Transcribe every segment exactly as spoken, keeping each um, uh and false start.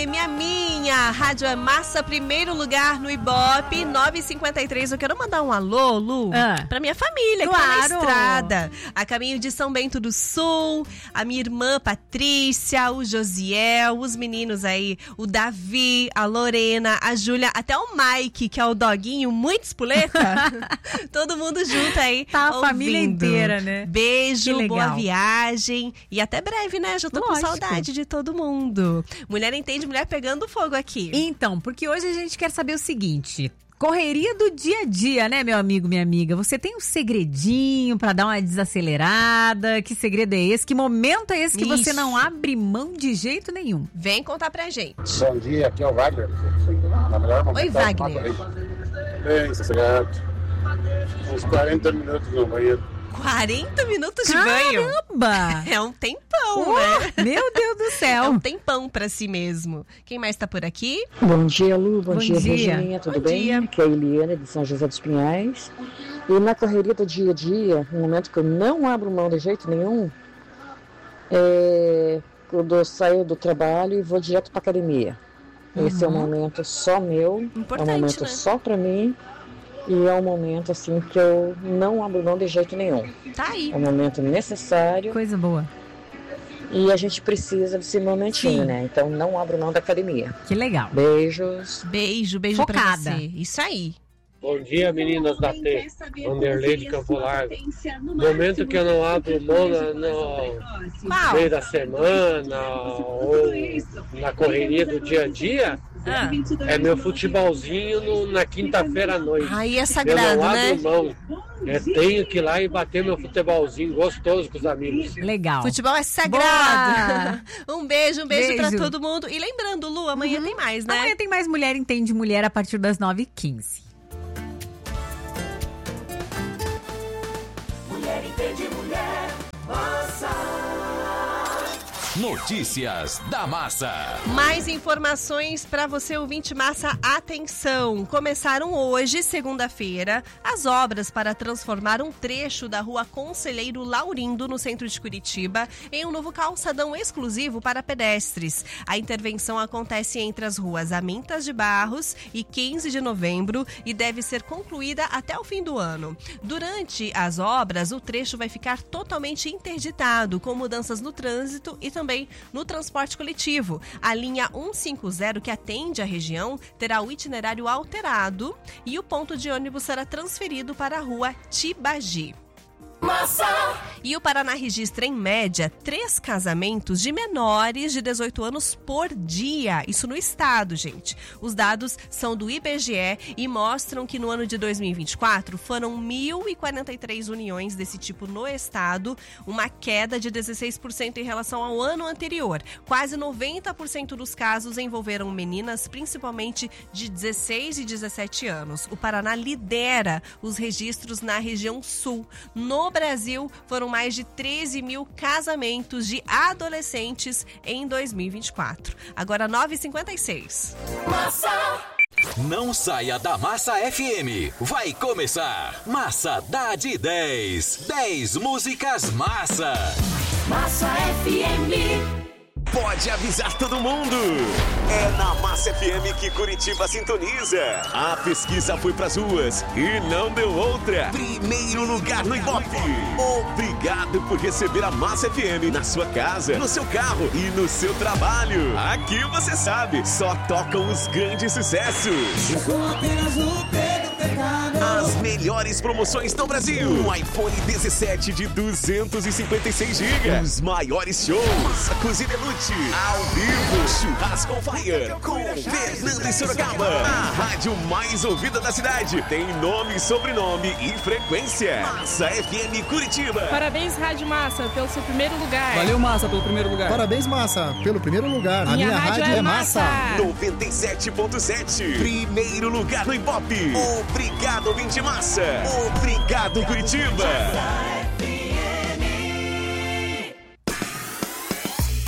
Minha minha, Rádio é Massa, primeiro lugar no Ibope, nove e cinquenta e três. Eu quero mandar um alô, Lu, ah. pra minha família, claro, que tá na estrada, a caminho de São Bento do Sul, a minha irmã Patrícia, o Josiel, os meninos aí, o Davi, a Lorena, a Júlia, até o Mike, que é o doguinho muito espoleta. Todo mundo junto aí. Tá a ouvindo. Família inteira, né? Beijo, boa viagem e até breve, né? Já tô Lógico. com saudade de todo mundo. Mulher entende, mulher pegando fogo aqui. Então, porque hoje a gente quer saber o seguinte: correria do dia a dia, né, meu amigo, minha amiga? Você tem um segredinho pra dar uma desacelerada? Que segredo é esse? Que momento é esse que Isso. você não abre mão de jeito nenhum? Vem contar pra gente. Bom dia, aqui é o Wagner. Na melhor Oi, Wagner. Bem, sossegado. Uns quarenta minutos no banheiro. quarenta minutos de Caramba! banho? Caramba! É um tempão, oh, né? Meu Deus do céu! É um tempão pra si mesmo. Quem mais tá por aqui? Bom dia, Lu. Bom, Bom dia, dia, Virginia. Tudo Bom bem? dia. Aqui é a Eliana, de São José dos Pinhais. E na correria do dia a dia, no momento que eu não abro mão de jeito nenhum, é quando eu saio do trabalho e vou direto pra academia. Uhum. Esse é um momento só meu, Importante, é um momento né? só pra mim. E é um momento, assim, que eu não abro mão de jeito nenhum. Tá aí. É um momento necessário. Coisa boa. E a gente precisa desse momentinho, Sim. né? Então não abro mão da academia. Que legal. Beijos. Beijo, beijo Focada. pra você. Isso aí. Bom dia, meninas da T. Vanderlei de Campo Largo. Momento que eu não abro mão no, no meio da semana ou na correria do dia a dia, Ah. é meu futebolzinho no, na quinta-feira à noite. Aí é Eu sagrado, não né? abro mão. Eu tenho que ir lá e bater meu futebolzinho gostoso com os amigos. Legal. Futebol é sagrado. Um beijo, um beijo, Beijo. pra todo mundo. E lembrando, Lu, amanhã Uhum. tem mais, né? Amanhã tem mais Mulher Entende Mulher a partir das nove e quinze. Mulher entende mulher, Massa. Notícias da Massa. Mais informações para você, ouvinte Massa. Atenção! Começaram hoje, segunda-feira, as obras para transformar um trecho da rua Conselheiro Laurindo, no centro de Curitiba, em um novo calçadão exclusivo para pedestres. A intervenção acontece entre as ruas Amintas de Barros e quinze de novembro e deve ser concluída até o fim do ano. Durante as obras, o trecho vai ficar totalmente interditado, com mudanças no trânsito e também no transporte coletivo. A linha cento e cinquenta, que atende a região, terá o itinerário alterado e o ponto de ônibus será transferido para a rua Tibagi. Massa. E o Paraná registra, em média, três casamentos de menores de dezoito anos por dia. Isso no estado, gente. Os dados são do I B G E e mostram que no ano de dois mil e vinte e quatro foram mil e quarenta e três uniões desse tipo no estado, uma queda de dezesseis por cento em relação ao ano anterior. Quase noventa por cento dos casos envolveram meninas, principalmente de dezesseis e dezessete anos. O Paraná lidera os registros na região sul. No Brasil, foram mais de treze mil casamentos de adolescentes em dois mil e vinte e quatro. Agora nove e cinquenta e seis. Massa. Não saia da Massa F M. Vai começar Massa dá de dez. dez músicas massa. Massa F M. Pode avisar todo mundo! É na Massa F M que Curitiba sintoniza. A pesquisa foi pras ruas e não deu outra. Primeiro lugar no Ibope. Obrigado por receber a Massa F M na sua casa, no seu carro e no seu trabalho. Aqui você sabe, só tocam os grandes sucessos. As melhores promoções do Brasil. Um iPhone dezessete de duzentos e cinquenta e seis gigas. Os maiores shows. Cozinha Lute. Ao vivo. Churrasco on Fire. Com Fernando e Sorocaba. A rádio mais ouvida da cidade. Tem nome, sobrenome e frequência. Massa F M Curitiba. Parabéns, Rádio Massa, pelo seu primeiro lugar. Valeu, Massa, pelo primeiro lugar. Parabéns, Massa, pelo primeiro lugar. Minha, minha rádio, rádio é Massa. noventa e sete ponto sete. Primeiro lugar no Ibope. Obrigado, ouvinte Massa. Obrigado, Curitiba. Atenção!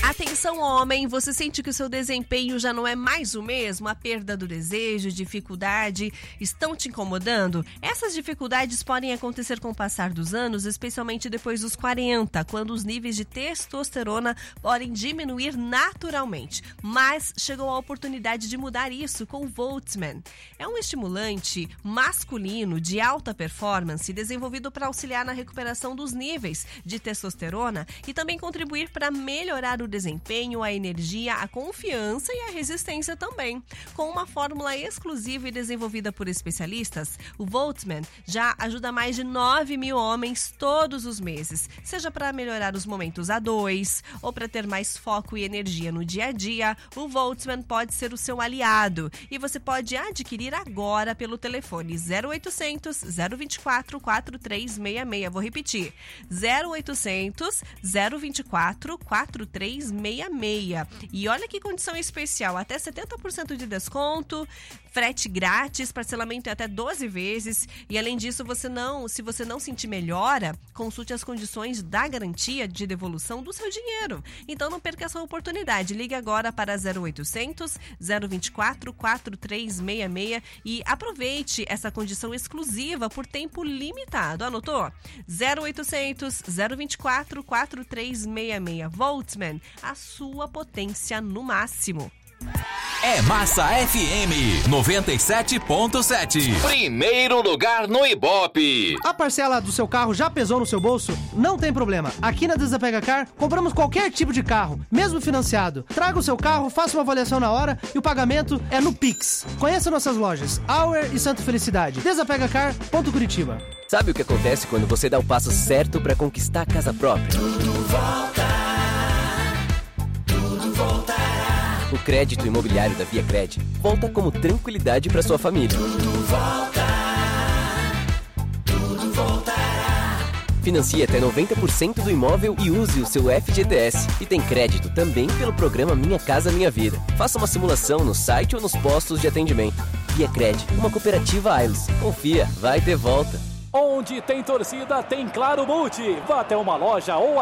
Atenção, homem, você sente que o seu desempenho já não é mais o mesmo? A perda do desejo, dificuldade, estão te incomodando? Essas dificuldades podem acontecer com o passar dos anos, especialmente depois dos quarenta, quando os níveis de testosterona podem diminuir naturalmente. Mas chegou a oportunidade de mudar isso com o Voltsman. É um estimulante masculino de alta performance desenvolvido para auxiliar na recuperação dos níveis de testosterona e também contribuir para melhorar o desempenho, a energia, a confiança e a resistência também. Com uma fórmula exclusiva e desenvolvida por especialistas, o Voltsman já ajuda mais de nove mil homens todos os meses, seja para melhorar os momentos a dois ou para ter mais foco e energia no dia a dia. O Voltsman pode ser o seu aliado e você pode adquirir agora pelo telefone zero oitocentos, zero vinte e quatro, quatro três seis seis. Vou repetir, zero oitocentos, zero vinte e quatro, quatro três seis seis. E olha que condição especial, até setenta por cento de desconto, frete grátis, parcelamento em até doze vezes. E além disso, você não, se você não sentir melhora, consulte as condições da garantia de devolução do seu dinheiro. Então não perca essa oportunidade. Ligue agora para zero oitocentos, zero vinte e quatro, quatro três seis seis e aproveite essa condição exclusiva por tempo limitado. Anotou? zero oitocentos, zero vinte e quatro, quatro três seis seis. Voltsman, a sua potência no máximo. É Massa F M noventa e sete ponto sete. Primeiro lugar no Ibope. A parcela do seu carro já pesou no seu bolso? Não tem problema. Aqui na Desapega Car, compramos qualquer tipo de carro, mesmo financiado. Traga o seu carro, faça uma avaliação na hora e o pagamento é no Pix. Conheça nossas lojas, Auer e Santa Felicidade. Desapega Car ponto Curitiba. Sabe o que acontece quando você dá o passo certo para conquistar a casa própria? Tudo volta. Tudo voltará. O crédito imobiliário da ViaCred volta como tranquilidade para sua família. Tudo volta. Tudo voltará. Financie até noventa por cento do imóvel e use o seu F G T S. E tem crédito também pelo programa Minha Casa Minha Vida. Faça uma simulação no site ou nos postos de atendimento. ViaCred, uma cooperativa Ailos. Confia, vai ter volta. Onde tem torcida, tem Claro Multi. Vá até uma loja ou